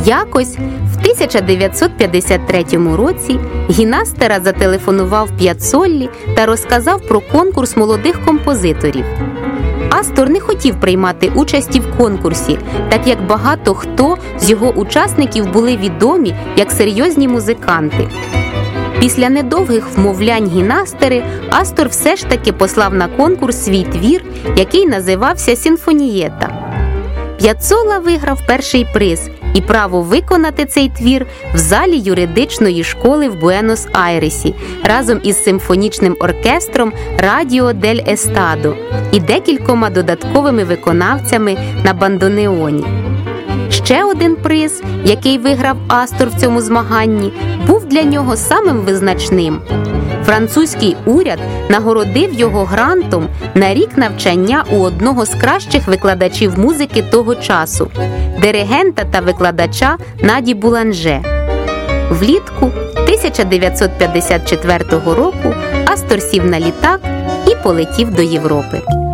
Якось в 1953 році Гінастера зателефонував Піаццоллі та розказав про конкурс молодих композиторів. Астор не хотів приймати участі в конкурсі, так як багато хто з його учасників були відомі як серйозні музиканти. Після недовгих вмовлянь Гінастери Астор все ж таки послав на конкурс свій твір, який називався «Сінфонієта». Піаццола виграв перший приз і право виконати цей твір в залі юридичної школи в Буенос-Айресі разом із симфонічним оркестром «Радіо дель Естадо» і декількома додатковими виконавцями на бандонеоні. Ще один приз, який виграв Астор в цьому змаганні, був для нього самим визначним. Французький уряд нагородив його грантом на рік навчання у одного з кращих викладачів музики того часу – диригента та викладача Наді Буланже. Влітку 1954 року Астор сів на літак і полетів до Європи.